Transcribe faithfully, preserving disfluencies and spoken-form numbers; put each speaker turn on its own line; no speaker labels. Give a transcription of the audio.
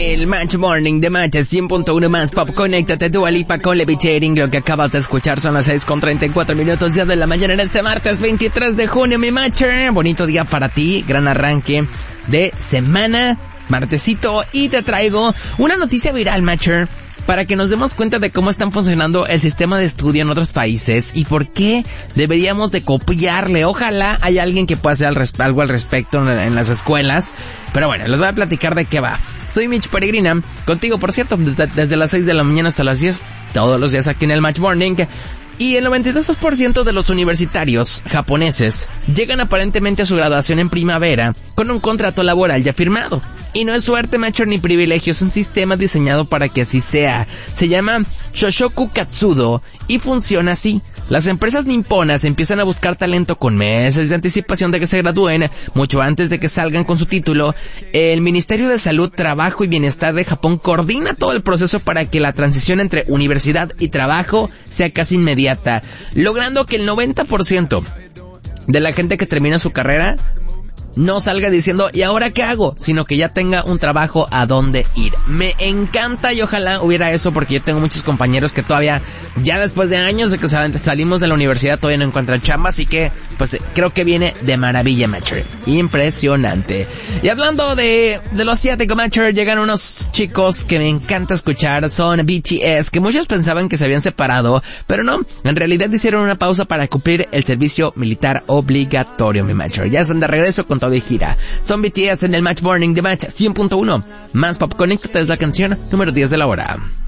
el Match Morning de Match cien punto uno más Pop. Conéctate, Dua Lipa con Levitating. Lo que acabas de escuchar son las seis con treinta y cuatro minutos ya de la mañana en este martes veintitrés de junio, mi Matcher. Bonito día para ti, gran arranque de semana, martesito, y te traigo una noticia viral, Matcher, para que nos demos cuenta de cómo están funcionando el sistema de estudio en otros países y por qué deberíamos de copiarle. Ojalá haya alguien que pueda hacer al res- algo al respecto en, en las escuelas. Pero bueno, les voy a platicar de qué va. Soy Mitch Peregrina, contigo, por cierto, desde, desde las seis de la mañana hasta las diez, todos los días aquí en el Match Morning. Y el noventa y dos por ciento de los universitarios japoneses llegan aparentemente a su graduación en primavera con un contrato laboral ya firmado. Y no es suerte, macho, ni privilegio, es un sistema diseñado para que así sea. Se llama Shoshoku Katsudo y funciona así. Las empresas niponas empiezan a buscar talento con meses de anticipación de que se gradúen, mucho antes de que salgan con su título. El Ministerio de Salud, Trabajo y Bienestar de Japón coordina todo el proceso para que la transición entre universidad y trabajo sea casi inmediata, logrando que el noventa por ciento de la gente que termina su carrera no salga diciendo ¿y ahora qué hago?, sino que ya tenga un trabajo a dónde ir. Me encanta y ojalá hubiera eso, porque yo tengo muchos compañeros que todavía, ya después de años de que sal- salimos de la universidad, todavía no encuentran chamba, así que pues creo que viene de maravilla, Matcher. Impresionante. Y hablando de, de lo asiático, Matcher, llegan unos chicos que me encanta escuchar, son B T S, que muchos pensaban que se habían separado, pero no, en realidad hicieron una pausa para cumplir el servicio militar obligatorio, mi Matcher. Ya están de regreso con todo y gira. Son B T S en el Match Morning de Match cien punto uno más Pop. Conéctate, es la canción número diez de la hora.